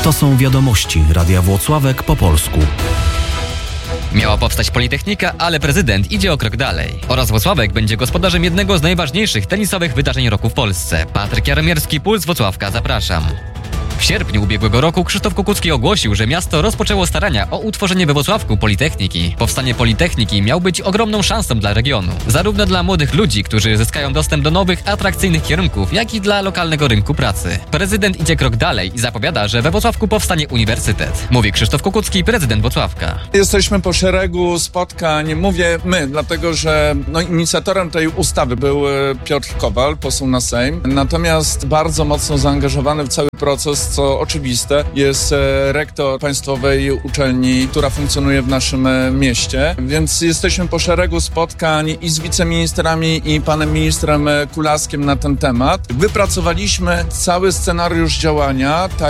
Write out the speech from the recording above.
To są wiadomości Radia Włocławek po polsku. Miała powstać Politechnika, ale prezydent idzie o krok dalej. Oraz Włocławek będzie gospodarzem jednego z najważniejszych tenisowych wydarzeń roku w Polsce. Patryk Jaromierski, Puls Włocławka, zapraszam. W sierpniu ubiegłego roku Krzysztof Kukucki ogłosił, że miasto rozpoczęło starania o utworzenie we Włocławku Politechniki. Powstanie Politechniki miał być ogromną szansą dla regionu. Zarówno dla młodych ludzi, którzy zyskają dostęp do nowych, atrakcyjnych kierunków, jak i dla lokalnego rynku pracy. Prezydent idzie krok dalej i zapowiada, że we Włocławku powstanie uniwersytet. Mówi Krzysztof Kukucki, prezydent Włocławka. Jesteśmy po szeregu spotkań, mówię my, dlatego że inicjatorem tej ustawy był Piotr Kowal, poseł na Sejm. Natomiast bardzo mocno zaangażowany w cały proces, co oczywiste, jest rektor państwowej uczelni, która funkcjonuje w naszym mieście. Więc jesteśmy po szeregu spotkań i z wiceministrami, i panem ministrem Kulaskiem na ten temat. Wypracowaliśmy cały scenariusz działania, tak